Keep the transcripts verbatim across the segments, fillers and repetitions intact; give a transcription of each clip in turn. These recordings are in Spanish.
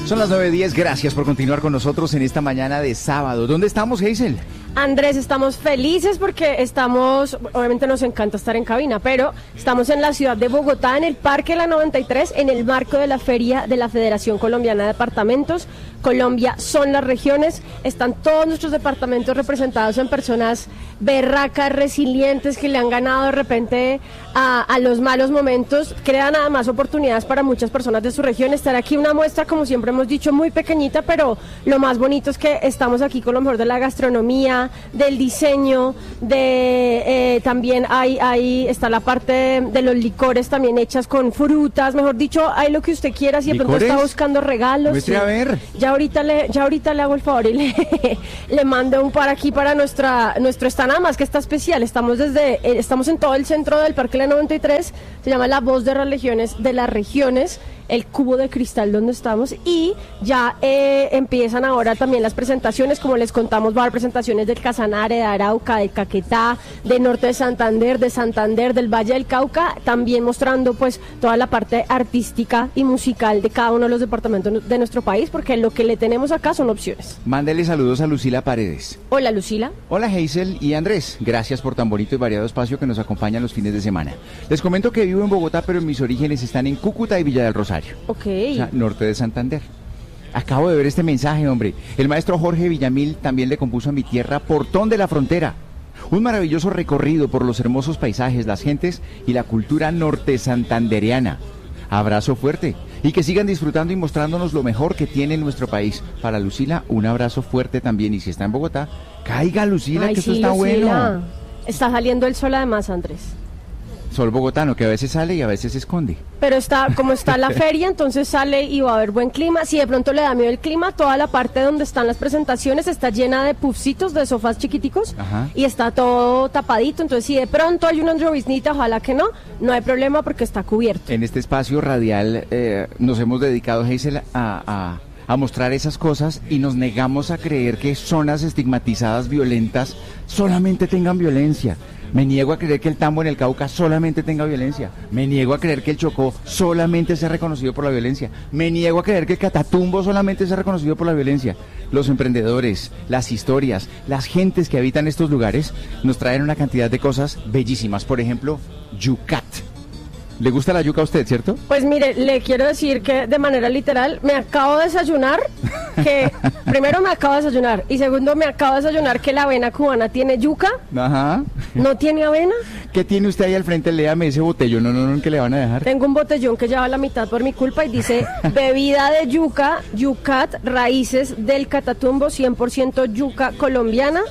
Son las nueve diez, gracias por continuar con nosotros en esta mañana de sábado. ¿Dónde estamos, Hazel? Andrés, estamos felices porque estamos, obviamente nos encanta estar en cabina, pero estamos en la ciudad de Bogotá, en el Parque La noventa y tres, en el marco de la Feria de la Federación Colombiana de Departamentos. Colombia son las regiones, están todos nuestros departamentos representados en personas berracas, resilientes, que le han ganado de repente a, a los malos momentos, crean además oportunidades para muchas personas de su región. Estar aquí una muestra, como siempre hemos dicho, muy pequeñita, pero lo más bonito es que estamos aquí con lo mejor de la gastronomía, del diseño, de eh, también hay, hay está la parte de, de los licores también hechas con frutas, mejor dicho, hay lo que usted quiera, si de pronto está buscando regalos. Muestre a ver. Ya ahorita le, ya ahorita le hago el favor y le, le mando un par aquí para nuestra nuestro stand, nada más que está especial. Estamos desde eh, estamos en todo el centro del Parque La noventa y tres, se llama La Voz de las Regiones, de las regiones, el cubo de cristal donde estamos, y ya eh, empiezan ahora también las presentaciones, como les contamos, va a haber presentaciones del Casanare, de Arauca, de Caquetá, de Norte de Santander, de Santander, del Valle del Cauca, también mostrando pues toda la parte artística y musical de cada uno de los departamentos de nuestro país, porque lo que le tenemos acá son opciones. Mándele saludos a Lucila Paredes. Hola, Lucila. Hola, Hazel y Andrés, gracias por tan bonito y variado espacio que nos acompaña los fines de semana. Les comento que vivo en Bogotá, pero mis orígenes están en Cúcuta y Villa del Rosario. Ok. O sea, norte de Santander. Acabo de ver este mensaje, hombre. El maestro Jorge Villamil también le compuso a mi tierra Portón de la Frontera. Un maravilloso recorrido por los hermosos paisajes, las gentes y la cultura norte santandereana. Abrazo fuerte. Y que sigan disfrutando y mostrándonos lo mejor que tiene nuestro país. Para Lucila, un abrazo fuerte también. Y si está en Bogotá, caiga, Lucila, Ay, que sí, eso está Lucila. bueno. Está saliendo el sol además, Andrés. Sol bogotano, que a veces sale y a veces se esconde. Pero está, como está la feria, entonces sale y va a haber buen clima. Si de pronto le da miedo el clima, toda la parte donde están las presentaciones está llena de pufcitos, de sofás chiquiticos. Ajá. Y está todo tapadito. Entonces, si de pronto hay una lloviznita, ojalá que no, no hay problema porque está cubierto. En este espacio radial eh, nos hemos dedicado, Hazel, a, a, a mostrar esas cosas y nos negamos a creer que zonas estigmatizadas, violentas, solamente tengan violencia. Me niego a creer que el Tambo en el Cauca solamente tenga violencia. Me niego a creer que el Chocó solamente sea reconocido por la violencia. Me niego a creer que el Catatumbo solamente sea reconocido por la violencia. Los emprendedores, las historias, las gentes que habitan estos lugares nos traen una cantidad de cosas bellísimas. Por ejemplo, yucat. ¿Le gusta la yuca a usted, cierto? Pues mire, le quiero decir que de manera literal me acabo de desayunar, que primero me acabo de desayunar y segundo me acabo de desayunar que la avena cubana tiene yuca. Ajá. ¿No tiene avena? ¿Qué tiene usted ahí al frente? Léame ese botellón, no, no, no, que le van a dejar. Tengo un botellón que lleva la mitad por mi culpa y dice bebida de yuca, yucat, raíces del Catatumbo, cien por ciento yuca colombiana,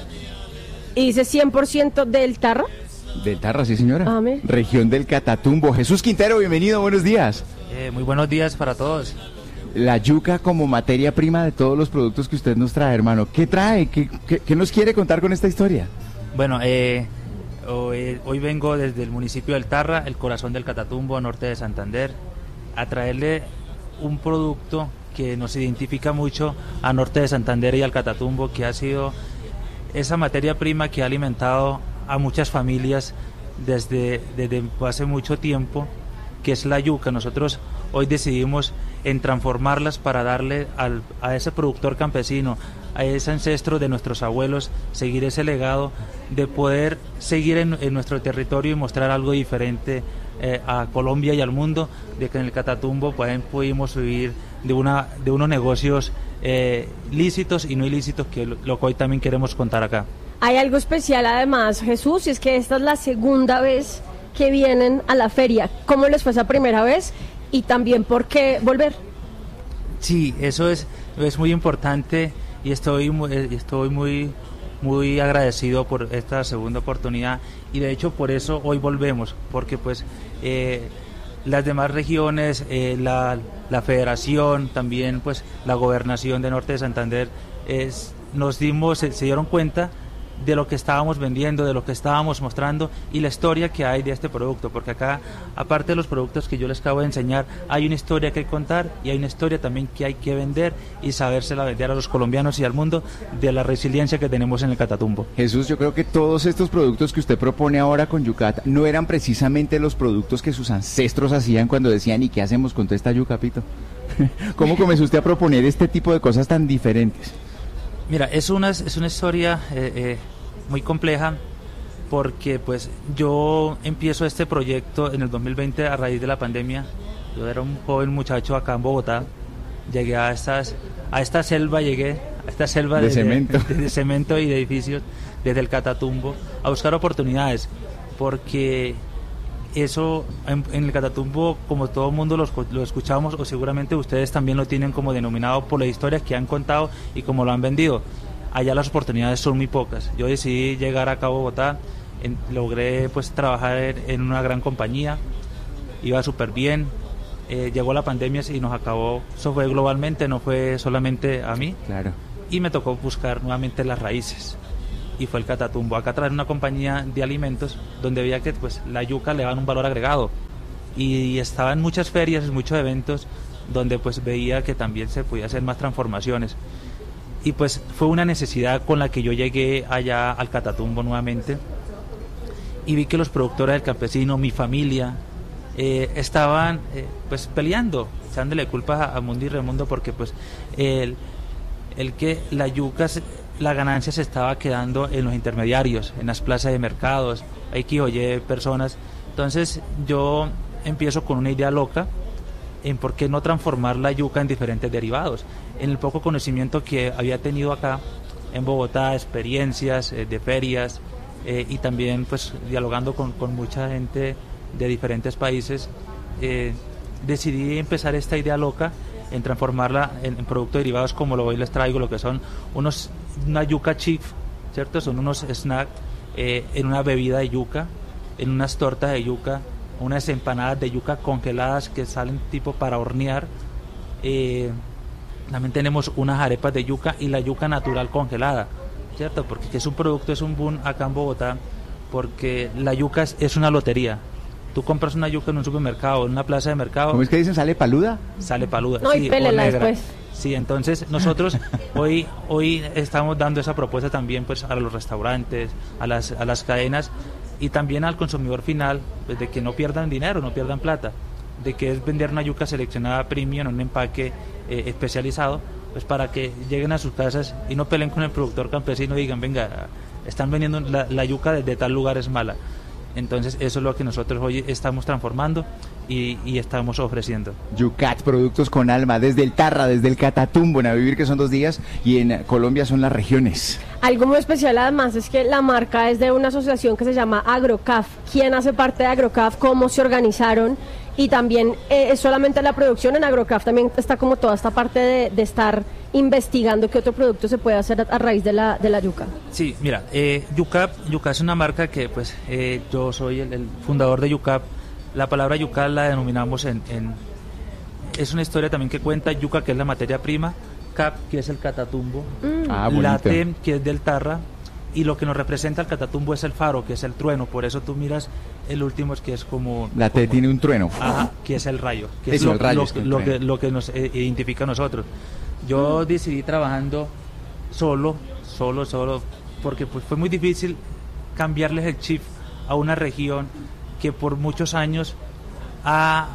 y dice cien por ciento del Tarra. Del Tarra, sí señora. Amén. Región del Catatumbo. Jesús Quintero, bienvenido, buenos días. Eh, muy buenos días para todos. La yuca como materia prima de todos los productos que usted nos trae, hermano. ¿Qué trae? ¿Qué, qué, qué nos quiere contar con esta historia? Bueno, eh, hoy, hoy vengo desde el municipio del Tarra, el corazón del Catatumbo, norte de Santander, a traerle un producto que nos identifica mucho a norte de Santander y al Catatumbo, que ha sido esa materia prima que ha alimentado a muchas familias desde, desde hace mucho tiempo, que es la yuca. Nosotros hoy decidimos en transformarlas para darle al, a ese productor campesino, a ese ancestro de nuestros abuelos, seguir ese legado de poder seguir en, en nuestro territorio y mostrar algo diferente eh, a Colombia y al mundo, de que en el Catatumbo pues, pudimos vivir de, una, de unos negocios eh, lícitos y no ilícitos, que lo, lo que hoy también queremos contar acá. Hay algo especial además, Jesús, y es que esta es la segunda vez que vienen a la feria. ¿Cómo les fue esa primera vez? Y también, ¿por qué volver? Sí, eso es, es muy importante y estoy, muy, estoy muy, muy agradecido por esta segunda oportunidad, y de hecho por eso hoy volvemos, porque pues eh, las demás regiones, eh, la, la federación, también pues la gobernación de Norte de Santander, es, nos dimos, se, se dieron cuenta de lo que estábamos vendiendo, de lo que estábamos mostrando y la historia que hay de este producto, porque acá, aparte de los productos que yo les acabo de enseñar, hay una historia que contar y hay una historia también que hay que vender y sabérsela vender a los colombianos y al mundo, de la resiliencia que tenemos en el Catatumbo. Jesús, yo creo que todos estos productos que usted propone ahora con yucat no eran precisamente los productos que sus ancestros hacían cuando decían, ¿y qué hacemos con toda esta yuca, Pito? ¿Cómo comenzó usted a proponer este tipo de cosas tan diferentes? Mira, es una, es una historia eh, eh, muy compleja, porque pues yo empiezo este proyecto en el dos mil veinte a raíz de la pandemia. Yo era un joven muchacho acá en Bogotá, llegué a, estas, a esta selva, llegué a esta selva de, de, cemento. De, de cemento y de edificios desde el Catatumbo a buscar oportunidades, porque eso en, en el Catatumbo, como todo el mundo lo, lo escuchamos, o seguramente ustedes también lo tienen como denominado por la historia que han contado y como lo han vendido, allá las oportunidades son muy pocas. Yo decidí llegar acá a Bogotá, en, logré pues trabajar en, en una gran compañía, iba súper bien, eh, llegó la pandemia y nos acabó. Eso fue globalmente, no fue solamente a mí. Claro. Y me tocó buscar nuevamente las raíces, y fue el Catatumbo. Acá traer una compañía de alimentos donde veía que pues la yuca le daban un valor agregado, y estaba en muchas ferias, en muchos eventos donde pues veía que también se podía hacer más transformaciones, y pues fue una necesidad con la que yo llegué allá al Catatumbo nuevamente, y vi que los productores del campesino, mi familia, eh, estaban eh, pues peleando, echándole culpas a Mundo y Remundo, porque pues el, el que la yuca se, la ganancia se estaba quedando en los intermediarios, en las plazas de mercados, hay que oye personas. Entonces yo empiezo con una idea loca en por qué no transformar la yuca en diferentes derivados. En el poco conocimiento que había tenido acá en Bogotá, experiencias eh, de ferias eh, y también pues dialogando con, con mucha gente de diferentes países, eh, decidí empezar esta idea loca en transformarla en, en productos derivados, como lo hoy les traigo, lo que son unos una yuca chip, ¿cierto? Son unos snacks eh, en una bebida de yuca, en unas tortas de yuca, unas empanadas de yuca congeladas que salen tipo para hornear. Eh, también tenemos unas arepas de yuca y la yuca natural congelada, ¿cierto? Porque es un producto, es un boom acá en Bogotá, porque la yuca es, es una lotería. Tú compras una yuca en un supermercado, en una plaza de mercado. ¿Cómo es que dicen? ¿Sale paluda? Sale paluda. No, sí, y pélela después. Sí, entonces nosotros hoy hoy estamos dando esa propuesta también pues a los restaurantes, a las a las cadenas y también al consumidor final, pues, de que no pierdan dinero, no pierdan plata, de que es vender una yuca seleccionada premium en un empaque eh, especializado, pues para que lleguen a sus casas y no peleen con el productor campesino y digan, venga, están vendiendo la, la yuca de, de tal lugar es mala. Entonces eso es lo que nosotros hoy estamos transformando y, y estamos ofreciendo. Yucat, productos con alma, desde el Tarra, desde el Catatumbo, en Avivir, que son dos días, y en Colombia son las regiones. Algo muy especial además es que la marca es de una asociación que se llama AgroCaf. ¿Quién hace parte de AgroCaf? ¿Cómo se organizaron? Y también eh, es solamente la producción. En AgroCaf también está como toda esta parte de, de estar investigando qué otro producto se puede hacer a, a raíz de la, de la yuca. Sí, mira, eh, Yucap, Yucap es una marca que pues eh, yo soy el, el fundador de Yucap. La palabra yuca la denominamos en, en... Es una historia también que cuenta yuca, que es la materia prima, cap, que es el Catatumbo, Mm. Ah, late, bonito. que es del Tarra, y lo que nos representa el Catatumbo es el faro, que es el trueno. Por eso tú miras el último, es que es como... La T como- tiene un trueno. Ajá, que es el rayo, que es Eso, lo, el rayo, lo- es que el lo trueno. que, lo que nos eh, identifica a nosotros. Yo decidí trabajando solo, solo, solo, porque pues fue muy difícil cambiarles el chip a una región que por muchos años ha,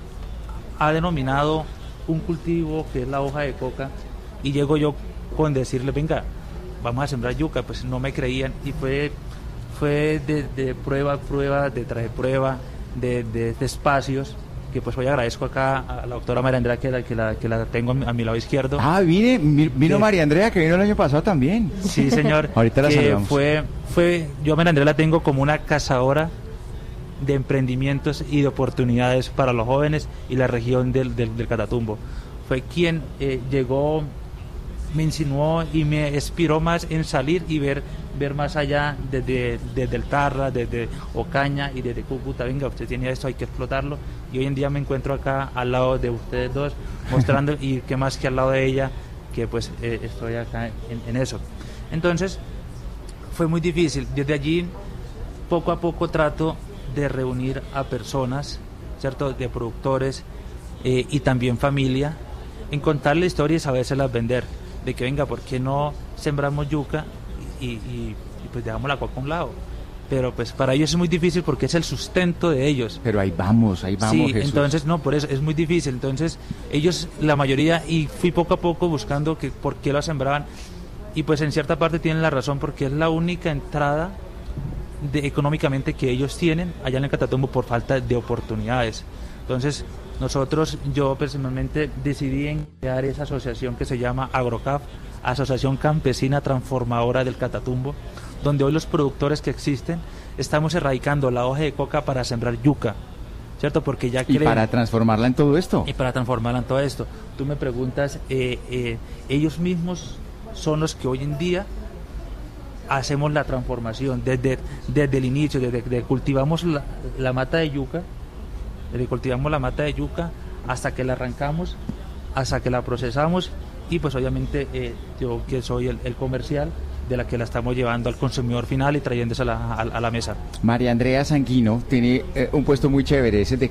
ha denominado un cultivo que es la hoja de coca, y llego yo con decirle, venga, vamos a sembrar yuca, pues no me creían, y fue fue de, de prueba a prueba, de traer prueba, de, de, de espacios, que pues hoy agradezco acá a la doctora María Andrea, que la, que la, que la tengo a mi, a mi lado izquierdo. Ah, vine, mi- vino Sí. María Andrea, que vino el año pasado también. Sí, señor. Ahorita la que saludamos. Fue, fue, yo a María Andrea la tengo como una cazadora de emprendimientos y de oportunidades para los jóvenes y la región del, del, del Catatumbo. Fue quien eh, llegó, me insinuó y me inspiró más en salir y ver ver más allá desde, desde el Tarra, desde Ocaña y desde Cúcuta. Venga, usted tiene esto, hay que explotarlo. Y hoy en día me encuentro acá al lado de ustedes dos, mostrando, y qué más que al lado de ella, que pues eh, estoy acá en, en eso. Entonces, fue muy difícil. Desde allí, poco a poco trato de reunir a personas, ¿cierto?, de productores eh, y también familia, en contarle historias y sabérselas vender. De que venga, ¿por qué no sembramos yuca y, y, y pues dejamos la coca a un lado? pero pues para ellos es muy difícil porque es el sustento de ellos. Pero ahí vamos, ahí vamos, Sí, Jesús. entonces no, por eso es muy difícil. Entonces ellos, la mayoría, y fui poco a poco buscando que por qué lo sembraban, y pues en cierta parte tienen la razón porque es la única entrada de, económicamente que ellos tienen allá en el Catatumbo por falta de oportunidades. Entonces nosotros, yo personalmente decidí en crear esa asociación que se llama AgroCaf, Asociación Campesina Transformadora del Catatumbo, donde hoy los productores que existen estamos erradicando la hoja de coca para sembrar yuca, ¿cierto? Porque ya y creen, para transformarla en todo esto. y para transformarla en todo esto. Tú me preguntas, eh, eh, ellos mismos son los que hoy en día hacemos la transformación desde, desde el inicio, desde que cultivamos la, la mata de yuca, desde que cultivamos la mata de yuca hasta que la arrancamos, hasta que la procesamos, y pues obviamente eh, yo que soy el, el comercial de la que la estamos llevando al consumidor final y trayéndose a la, a, a la mesa. María Andrea Sanguino tiene eh, un puesto muy chévere, ese de